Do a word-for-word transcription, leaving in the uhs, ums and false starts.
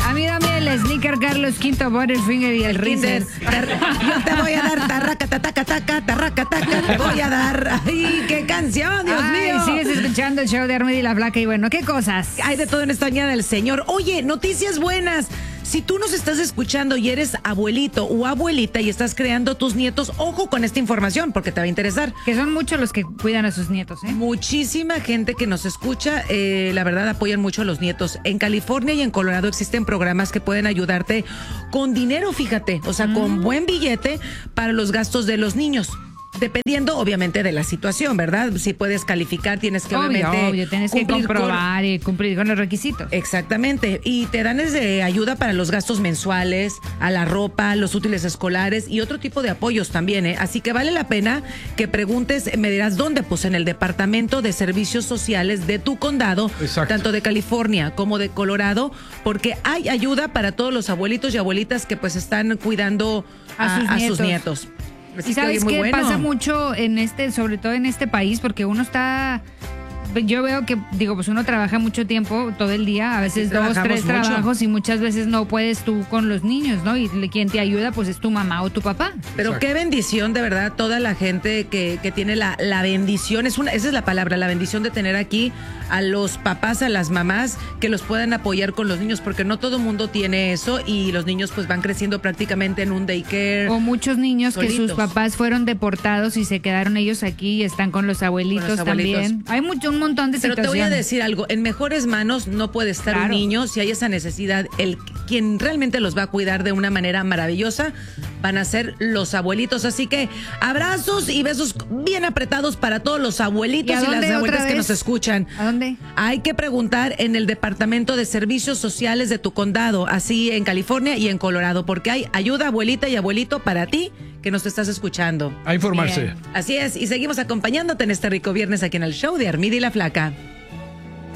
A mí dame el Snicker Carlos Quinto Butterfinger y el Rinder. Yo te voy a dar tarraca, taca, taca, tarraca, taca, te voy a dar. ¡Ay, qué canción, Dios Ay, mío! sigues escuchando el show de Armida y la Flaca y bueno, ¿qué cosas? Hay de todo en esta mañana del Señor. Oye, noticias buenas. Si tú nos estás escuchando y eres abuelito o abuelita y estás creando tus nietos, ojo con esta información porque te va a interesar. Que son muchos los que cuidan a sus nietos, ¿eh? Muchísima gente que nos escucha, eh, la verdad apoyan mucho a los nietos. En California y en Colorado existen programas que pueden ayudarte con dinero, fíjate, o sea, mm. con buen billete para los gastos de los niños. Dependiendo, obviamente, de la situación, ¿verdad? Si puedes calificar, tienes que, obvio, obviamente... Obvio, tienes que comprobar con, y cumplir con los requisitos. Exactamente. Y te dan desde ayuda para los gastos mensuales, a la ropa, los útiles escolares y otro tipo de apoyos también, ¿eh? Así que vale la pena que preguntes, me dirás, ¿dónde? Pues en el Departamento de Servicios Sociales de tu condado, Exacto. tanto de California como de Colorado, porque hay ayuda para todos los abuelitos y abuelitas que pues están cuidando a, a, sus, a nietos. sus nietos. Así y sabes que, que bueno. pasa mucho en este, sobre todo en este país, porque uno está, yo veo que, digo, pues uno trabaja mucho tiempo, todo el día, a veces sí, dos, tres mucho. trabajos y muchas veces no puedes tú con los niños, ¿no? Y quien te ayuda, pues es tu mamá o tu papá. Pero Exacto. qué bendición, de verdad, toda la gente que, que tiene la, la bendición, es una, esa es la palabra, la bendición de tener aquí a los papás, a las mamás, que los puedan apoyar con los niños, porque no todo mundo tiene eso y los niños pues van creciendo prácticamente en un daycare. O muchos niños solitos. que sus papás fueron deportados y se quedaron ellos aquí y están con los abuelitos, con los abuelitos. también. Hay mucho, un montón de situaciones. Pero te voy a decir algo, en mejores manos no puede estar claro. un niño si hay esa necesidad. El quien realmente los va a cuidar de una manera maravillosa van a ser los abuelitos. Así que abrazos y besos bien apretados para todos los abuelitos y, y las abuelitas que nos escuchan. ¿A dónde? Hay que preguntar en el Departamento de Servicios Sociales de tu condado, así en California y en Colorado, porque hay ayuda, abuelita y abuelito, para ti que nos estás escuchando. A informarse. Bien. Así es, y seguimos acompañándote en este rico viernes aquí en el show de Armida y la Flaca.